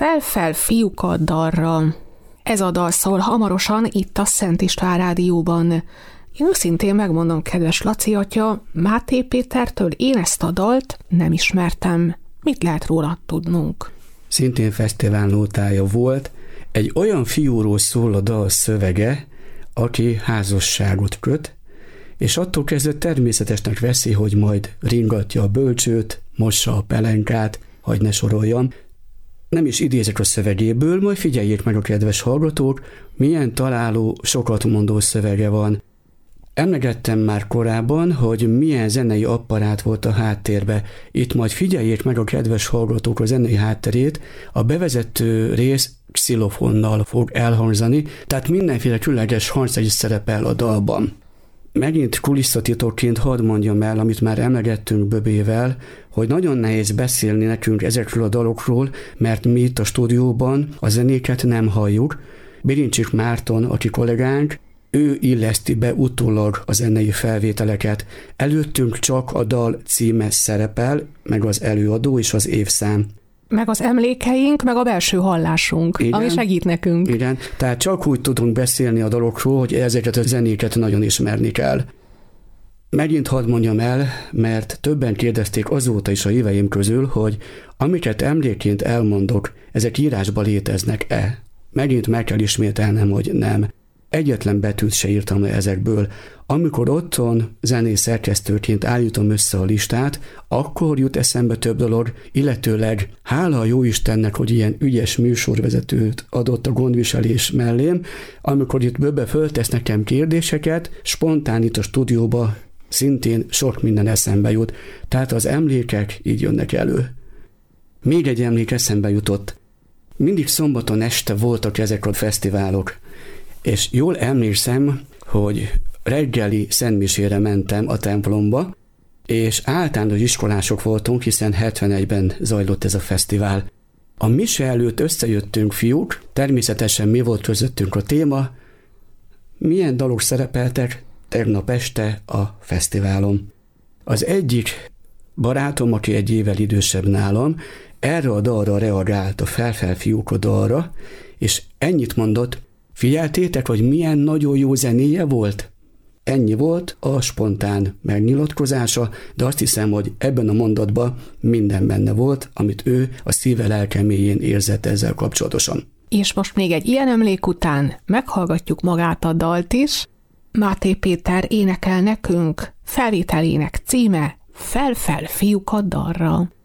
Fel-fel fiúkat dalra. Ez a dal szól hamarosan itt a Szent István Rádióban. Én őszintén megmondom, kedves Laci atya, Máté Pétertől én ezt a dalt nem ismertem. Mit lehet róla tudnunk? Szintén fesztiválnótája volt. Egy olyan fiúról szól a dal szövege, aki házasságot köt, és attól kezdve természetesnek veszi, hogy majd ringatja a bölcsőt, mossa a pelenkát, hagy ne soroljam. Nem is idézek a szövegéből, majd figyeljék meg a kedves hallgatók, milyen találó, sokat mondó szövege van. Emlegettem már korábban, hogy milyen zenei apparát volt a háttérbe. Itt majd figyeljék meg a kedves hallgatók a zenei hátterét. A bevezető rész xilofonnal fog elhangzani, tehát mindenféle különleges hangszerű szerepel a dalban. Megint kulisszatitokként hadd mondjam el, amit már emlegettünk Böbével, hogy nagyon nehéz beszélni nekünk ezekről a dalokról, mert mi itt a stúdióban a zenéket nem halljuk. Birincsik Márton, aki kollégánk, ő illeszti be utólag a zenei felvételeket. Előttünk csak a dal címe szerepel, meg az előadó és az évszám. Meg az emlékeink, meg a belső hallásunk, igen, ami segít nekünk. Igen, tehát csak úgy tudunk beszélni a dalokról, hogy ezeket a zenéket nagyon ismerni kell. Megint hadd mondjam el, mert többen kérdezték azóta is a híveim közül, hogy amiket emlékként elmondok, ezek írásban léteznek-e? Megint meg kell ismételnem, hogy nem. Egyetlen betűt se írtam le ezekből. Amikor otthon zenész szerkesztőként állítom össze a listát, akkor jut eszembe több dolog, illetőleg hála a Jóistennek, hogy ilyen ügyes műsorvezetőt adott a gondviselés mellém, amikor itt Böbe föltesz nekem kérdéseket, spontán itt a stúdióba szintén sok minden eszembe jut. Tehát az emlékek így jönnek elő. Még egy emlék eszembe jutott. Mindig szombaton este voltak ezek a fesztiválok, és jól emlékszem, hogy reggeli szentmisére mentem a templomba, és általános iskolások voltunk, hiszen 71-ben zajlott ez a fesztivál. A mise előtt összejöttünk fiúk, természetesen mi volt közöttünk a téma, milyen dalok szerepeltek tegnap este a fesztiválon. Az egyik barátom, aki egy évvel idősebb nálam, erre a dalra reagált, a Fel-fel fiúk a dalra, és ennyit mondott: figyeltétek, hogy milyen nagyon jó zenéje volt? Ennyi volt a spontán megnyilatkozása, de azt hiszem, hogy ebben a mondatban minden benne volt, amit ő a szíve lelke mélyén érzett ezzel kapcsolatosan. És most még egy ilyen emlék után meghallgatjuk magát a dalt is. Máté Péter énekel nekünk, felvételének címe Fel-fel fiúk a dalra.